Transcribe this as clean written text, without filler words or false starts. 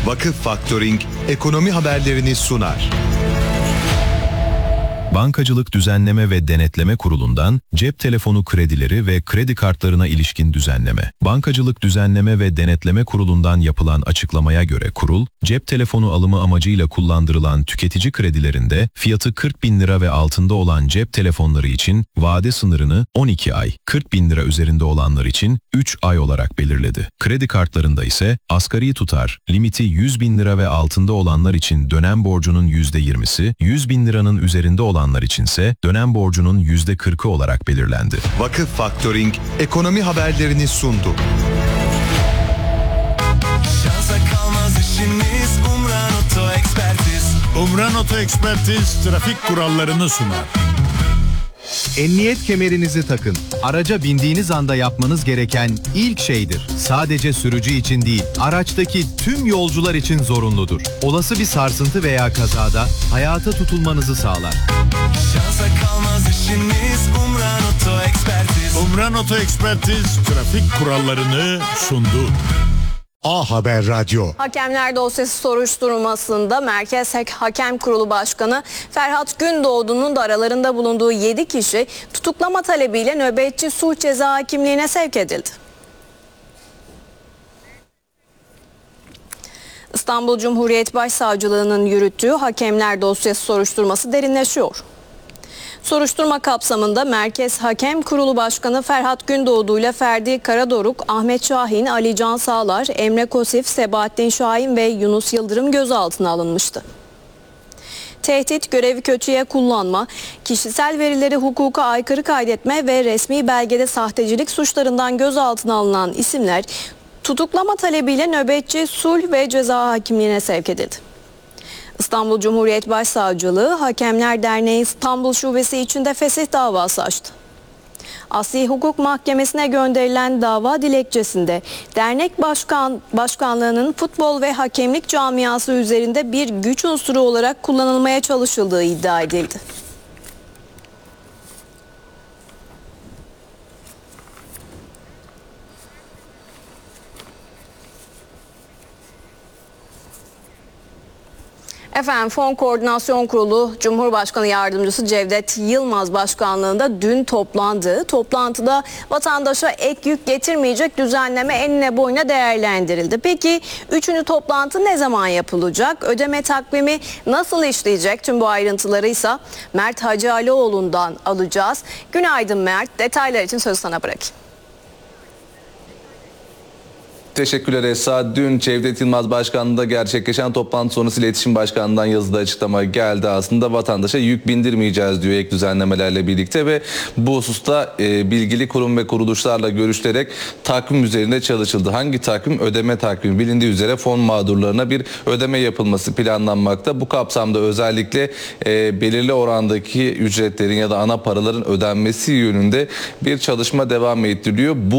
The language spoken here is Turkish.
Vakıf Faktöring ekonomi haberlerini sunar. Bankacılık Düzenleme ve Denetleme Kurulu'ndan cep telefonu kredileri ve kredi kartlarına ilişkin düzenleme. Bankacılık Düzenleme ve Denetleme Kurulu'ndan yapılan açıklamaya göre kurul, cep telefonu alımı amacıyla kullandırılan tüketici kredilerinde fiyatı 40 bin lira ve altında olan cep telefonları için vade sınırını 12 ay, 40 bin lira üzerinde olanlar için 3 ay olarak belirledi. Kredi kartlarında ise asgari tutar, limiti 100 bin lira ve altında olanlar için dönem borcunun %20'si, 100 bin liranın üzerinde olanlar içinse dönem borcunun %40'ı olarak belirlendi. Vakıf Faktöring ekonomi haberlerini sundu. Şansa kalmaz işimiz, Umran Oto Ekspertiz. Umran Oto Ekspertiz trafik kurallarını sunar. Emniyet kemerinizi takın. Araca bindiğiniz anda yapmanız gereken ilk şeydir. Sadece sürücü için değil, araçtaki tüm yolcular için zorunludur. Olası bir sarsıntı veya kazada hayata tutulmanızı sağlar. Şansa kalmaz işimiz, Umran Oto Ekspertiz. Umran Oto Ekspertiz trafik kurallarını sundu. A Haber Radyo. Hakemler dosyası soruşturmasında Merkez Hakem Kurulu Başkanı Ferhat Gündoğdu'nun da aralarında bulunduğu 7 kişi tutuklama talebiyle nöbetçi sulh ceza hakimliğine sevk edildi. İstanbul Cumhuriyet Başsavcılığı'nın yürüttüğü hakemler dosyası soruşturması derinleşiyor. Soruşturma kapsamında Merkez Hakem Kurulu Başkanı Ferhat Gündoğdu ile Ferdi Karadoruk, Ahmet Şahin, Ali Can Sağlar, Emre Kosif, Sebahattin Şahin ve Yunus Yıldırım gözaltına alınmıştı. Tehdit, görevi kötüye kullanma, kişisel verileri hukuka aykırı kaydetme ve resmi belgede sahtecilik suçlarından gözaltına alınan isimler tutuklama talebiyle nöbetçi sulh ve ceza hakimliğine sevk edildi. İstanbul Cumhuriyet Başsavcılığı Hakemler Derneği İstanbul Şubesi içinde fesih davası açtı. Asli Hukuk Mahkemesi'ne gönderilen dava dilekçesinde dernek başkanlığının futbol ve hakemlik camiası üzerinde bir güç unsuru olarak kullanılmaya çalışıldığı iddia edildi. Efendim, Fon Koordinasyon Kurulu Cumhurbaşkanı Yardımcısı Cevdet Yılmaz başkanlığında dün toplandı. Toplantıda vatandaşa ek yük getirmeyecek düzenleme enine boyuna değerlendirildi. Peki 3. toplantı ne zaman yapılacak? Ödeme takvimi nasıl işleyecek? Tüm bu ayrıntıları ise Mert Hacıalioğlu'ndan alacağız. Günaydın Mert. Detaylar için sözü sana bırakayım. Teşekkürler Esra. Dün Cevdet Yılmaz Başkanlığı'nda gerçekleşen toplantı sonrası İletişim Başkanlığı'ndan yazıda açıklama geldi. Aslında vatandaşa yük bindirmeyeceğiz diyor ek düzenlemelerle birlikte ve bu hususta bilgili kurum ve kuruluşlarla görüşülerek takvim üzerinde çalışıldı. Hangi takvim? Ödeme takvimi. Bilindiği üzere fon mağdurlarına bir ödeme yapılması planlanmakta. Bu kapsamda özellikle belirli orandaki ücretlerin ya da ana paraların ödenmesi yönünde bir çalışma devam ettiriliyor.